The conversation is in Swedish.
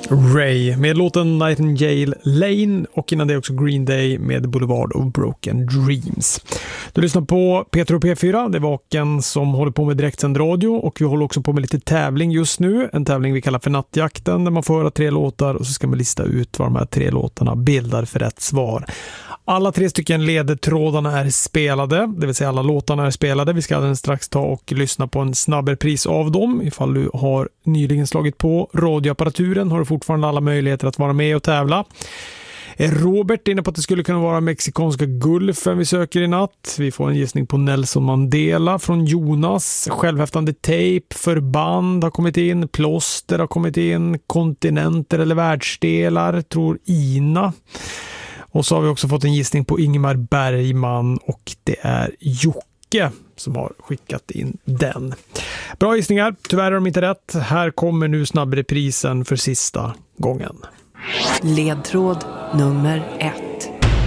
Ray med låten Nightingale Lane och innan det också Green Day med Boulevard of Broken Dreams. Du lyssnar på Peter och P4, det är Vaken som håller på med direktsänd radio och vi håller också på med lite tävling just nu. En tävling vi kallar för Nattjakten där man får höra 3 låtar och så ska man lista ut vad de här 3 låtarna bildar för rätt svar. Alla 3 stycken ledtrådarna är spelade, det vill säga alla låtarna är spelade. Vi ska alldeles strax ta och lyssna på en snabberpris av dem. Ifall du har nyligen slagit på radioapparaturen har du fortfarande alla möjligheter att vara med och tävla. Är Robert inne på att det skulle kunna vara mexikanska Gulfen vi söker i natt? Vi får en gissning på Nelson Mandela från Jonas. Självhäftande tejp, förband har kommit in. Plåster har kommit in. Kontinenter eller världsdelar tror Ina. Och så har vi också fått en gissning på Ingemar Bergman och det är Jocke som har skickat in den. Bra gissningar, tyvärr är de inte rätt. Här kommer nu snabbreprisen för sista gången. Ledtråd nummer 1.